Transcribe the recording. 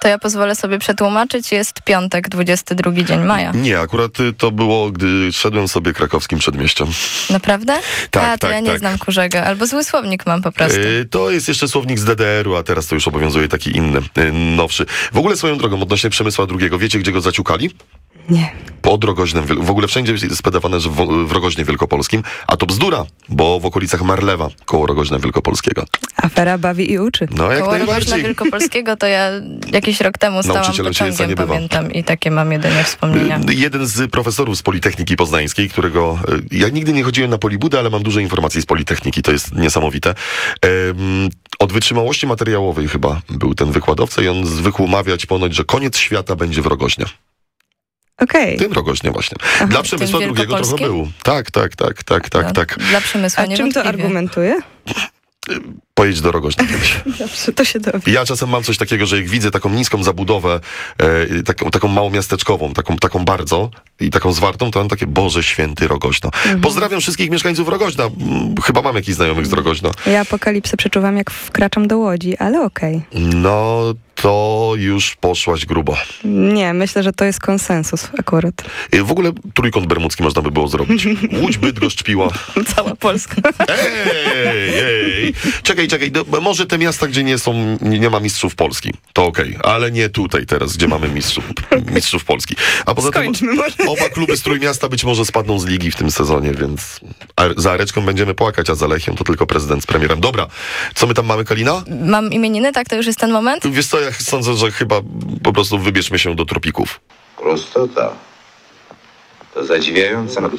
To ja pozwolę sobie przetłumaczyć. Jest piątek, 22 dzień maja. Nie, akurat to było, gdy szedłem sobie krakowskim przedmieściem. Naprawdę? Tak, to ja nie znam Kurzego. Albo zły słownik mam po prostu. To jest jeszcze słownik z DDR-u, a teraz to już obowiązuje taki inny, nowszy. W ogóle swoją drogą, odnośnie Przemysła II, wiecie, gdzie go zaciukali? Nie. Pod Rogoźnem. W ogóle wszędzie jest spedowane, że w Rogoźnie Wielkopolskim, a to bzdura, bo w okolicach Marlewa, koło Rogoźna Wielkopolskiego. Afera bawi i uczy. No jak Koło Rogoźna najbardziej. Wielkopolskiego to ja jakiś rok temu stałam Nauczycielem się pociągiem, nie bywa. pamiętam, i takie mam jedynie wspomnienia. Jeden z profesorów z Politechniki Poznańskiej, którego... Ja nigdy nie chodziłem na Polibudę, ale mam dużo informacji z Politechniki, to jest niesamowite. Od wytrzymałości materiałowej chyba był ten wykładowca i on zwykł mawiać ponoć, że koniec świata będzie w Rogoźnie. Okej. Tym Rogoźnie właśnie. Aha, Dla Przemysła II trochę wielkopolskim? był. Tak. Dla Przemysła A czym to niewątpliwie. argumentuje? Pojedź do Rogoźna kiedyś. Dobrze, to się dowie. Ja czasem mam coś takiego, że jak widzę taką niską zabudowę, taką małomiasteczkową, taką bardzo i taką zwartą, to mam takie, Boże święty Rogoźno. Pozdrawiam wszystkich mieszkańców Rogoźna. Chyba mam jakichś znajomych z Rogoźna. Ja apokalipsę przeczuwam, jak wkraczam do Łodzi, ale okej. No, to już poszłaś grubo. Nie, myślę, że to jest konsensus akurat. W ogóle trójkąt bermudzki można by było zrobić. Łódź, Bydgoszcz, Piła. Cała Polska. Ej. Czekaj. Może te miasta, gdzie nie ma mistrzów Polski, to okej. Ale nie tutaj teraz, gdzie mamy mistrzów Polski. A poza Skończmy tym może. oba kluby z Trójmiasta być może spadną z ligi w tym sezonie, więc za Areczką będziemy płakać, a za Lechią to tylko prezydent z premierem. Dobra, co my tam mamy, Kalina? Mam imieniny, tak? To już jest ten moment? Wiesz co, ja sądzę, że chyba po prostu wybierzmy się do tropików. Prostota to zadziwiająca